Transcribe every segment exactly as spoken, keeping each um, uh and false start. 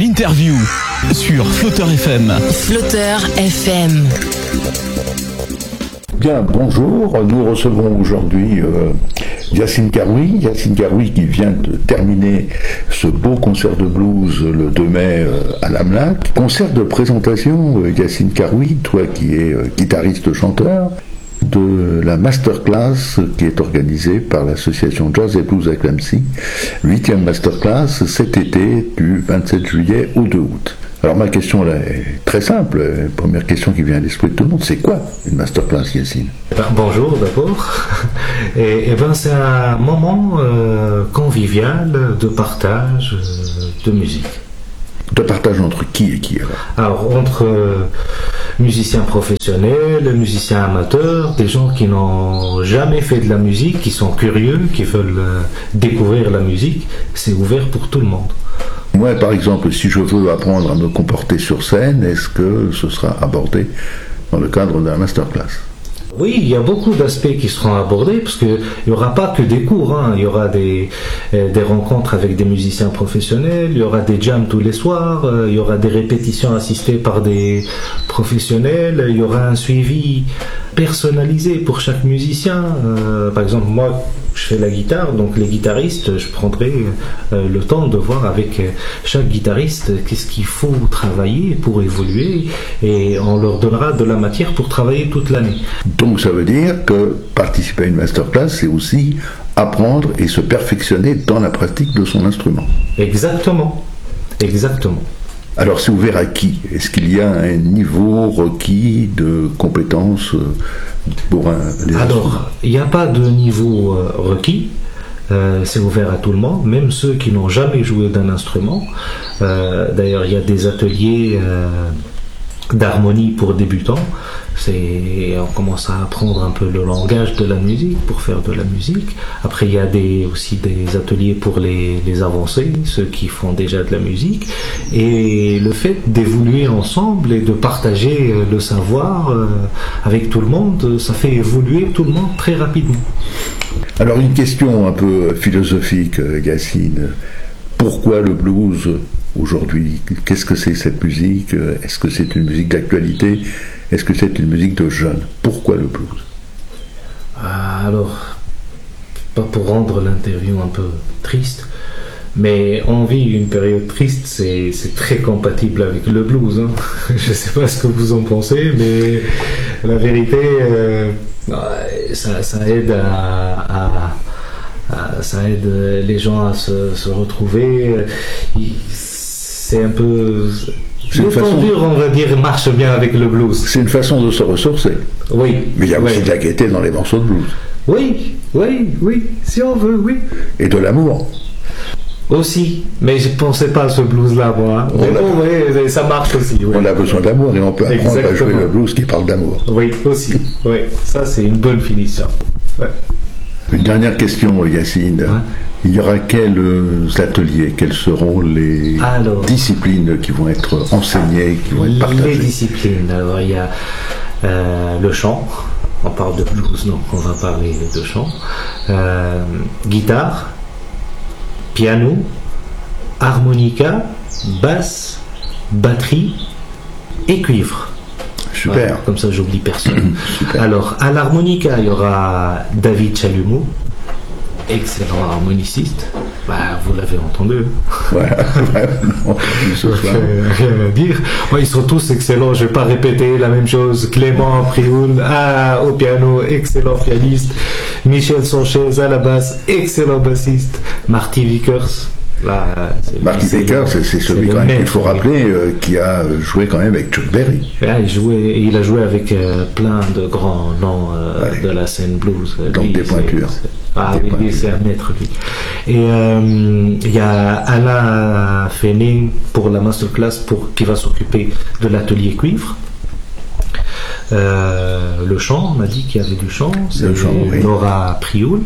l'interview sur Flotteur F M. Flotteur F M. Bien, bonjour. Nous recevons aujourd'hui euh, Yacine Karoui. Yacine Karoui qui vient de terminer ce beau concert de blues le deux mai euh, à l'Amlac. Concert de présentation, euh, Yacine Karoui, toi qui es euh, guitariste-chanteur, de la masterclass qui est organisée par l'association Jazz et Blues à Clamecy, huitième masterclass cet été du vingt-sept juillet au deux août. Alors ma question là est très simple, la première question qui vient à l'esprit de tout le monde, c'est quoi une masterclass, Yacine? Ben, bonjour d'abord, et, et ben, c'est un moment euh, convivial de partage euh, de musique. De partage entre qui et qui alors? Alors entre euh, musiciens professionnels, musiciens amateurs, des gens qui n'ont jamais fait de la musique, qui sont curieux, qui veulent euh, découvrir la musique, c'est ouvert pour tout le monde. Moi, par exemple, si je veux apprendre à me comporter sur scène, est-ce que ce sera abordé dans le cadre d'un masterclass? Oui, il y a beaucoup d'aspects qui seront abordés, parce qu'il n'y aura pas que des cours, hein. Il y aura des, euh, des rencontres avec des musiciens professionnels, il y aura des jams tous les soirs, euh, il y aura des répétitions assistées par des professionnels, il y aura un suivi personnalisé pour chaque musicien. Euh, par exemple, moi, je fais la guitare, donc les guitaristes, je prendrai euh, le temps de voir avec chaque guitariste qu'est-ce qu'il faut travailler pour évoluer, et on leur donnera de la matière pour travailler toute l'année. Donc ça veut dire que participer à une masterclass, c'est aussi apprendre et se perfectionner dans la pratique de son instrument. Exactement, exactement. Alors c'est ouvert à qui? Est-ce qu'il y a un niveau requis de compétences pour un, les Alors, il n'y a pas de niveau euh, requis. Euh, c'est ouvert à tout le monde, même ceux qui n'ont jamais joué d'un instrument. Euh, d'ailleurs, il y a des ateliers euh, d'harmonie pour débutants. C'est, on commence à apprendre un peu le langage de la musique pour faire de la musique. Après, il y a des, aussi des ateliers pour les, les avancés, ceux qui font déjà de la musique. Et le fait d'évoluer ensemble et de partager le savoir euh, avec tout le monde, ça fait évoluer tout le monde très rapidement. Alors une question un peu philosophique, Yacine. Pourquoi le blues aujourd'hui? Qu'est-ce que c'est cette musique? Est-ce que c'est une musique d'actualité? Est-ce que c'est une musique de jeunes? Pourquoi le blues? Alors, pas pour rendre l'interview un peu triste, mais on vit une période triste, c'est, c'est très compatible avec le blues. Hein. Je ne sais pas ce que vous en pensez, mais la vérité, euh, ça, ça aide à, à, à, ça aide les gens à se, se retrouver. C'est un peu... Le temps dur, on va dire, marche bien avec le blues. C'est une façon de se ressourcer. Oui. Mais il y a aussi oui. de la gaieté dans les morceaux de blues. Oui, oui, oui, si on veut, oui. Et de l'amour. Aussi, mais je ne pensais pas à ce blues-là, moi. Mais bon, oui, ça marche aussi. Oui. On a besoin d'amour et on peut apprendre Exactement. à jouer le blues qui parle d'amour. Oui, aussi. Oui, ça c'est une bonne finition. Ouais. Une dernière question, Yacine. Ouais. Il y aura quels ateliers, quelles seront les alors, disciplines qui vont être enseignées, qui vont être partagées? Les disciplines, alors il y a euh, le chant, on parle de blues, donc on va parler de chant, euh, guitare, piano, harmonica, basse, batterie et cuivre. Super. Voilà, comme ça j'oublie personne. Alors à l'harmonica, il y aura David Chalumeau, excellent harmoniciste. Bah, vous l'avez entendu. Ouais, ouais, non, rien à dire. Ouais, ils sont tous excellents. Je vais pas répéter la même chose. Clément Prioul ah, au piano, excellent pianiste. Michel Sanchez à la basse, excellent bassiste. Marty Vickers. Là, Marty Vickers, c'est, c'est celui c'est quand même qu'il faut rappeler euh, qui a joué quand même avec Chuck Berry. Ah, il, jouait, il a joué avec euh, plein de grands noms euh, de la scène blues. Donc lui, des pointures. C'est, c'est, ah des oui, pointures. C'est un maître lui. Et euh, il y a Alain Fenning pour la masterclass pour, qui va s'occuper de l'atelier cuivre. Euh, le chant, on m'a dit qu'il y avait du chant. C'est le chant, oui. Laura Prioul.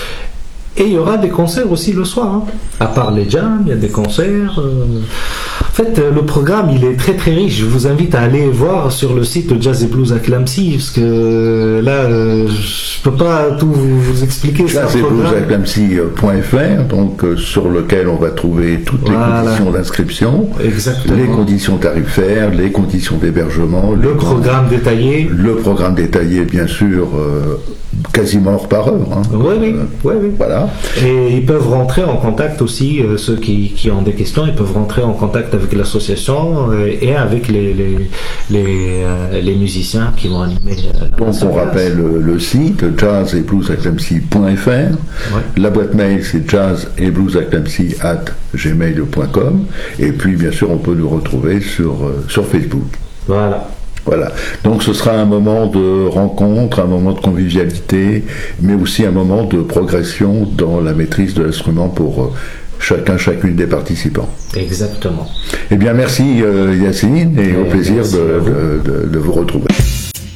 Et il y aura des concerts aussi le soir. Hein. À part les jams, il y a des concerts. Euh... fait, le programme, il est très très riche. Je vous invite à aller voir sur le site de Jazz et Blues à Clamecy, parce que là, euh, je peux pas tout vous, vous expliquer. Jazz et Blues à Clamecy point F R, donc euh, sur lequel on va trouver toutes voilà. les conditions d'inscription, exactement. les conditions tarifaires, les conditions d'hébergement, le programme grands, détaillé, le programme détaillé, bien sûr, euh, quasiment heure par heure. Hein. Oui, oui, euh, oui, oui. Voilà. Et ils peuvent rentrer en contact aussi, euh, ceux qui, qui ont des questions, ils peuvent rentrer en contact avec l'association euh, et avec les les les, euh, les musiciens qui vont animer. Euh, Donc on rappelle le, le site jazz et blues à clamecy point F R. Ouais. La boîte mail c'est jazz et blues à clamecy arobase gmail point com. Et puis bien sûr on peut nous retrouver sur euh, sur Facebook. Voilà. Voilà. Donc ce sera un moment de rencontre, un moment de convivialité, mais aussi un moment de progression dans la maîtrise de l'instrument pour euh, chacun, chacune des participants. Exactement. Eh bien merci euh, Yacine et euh, au plaisir de, de, de, de vous retrouver.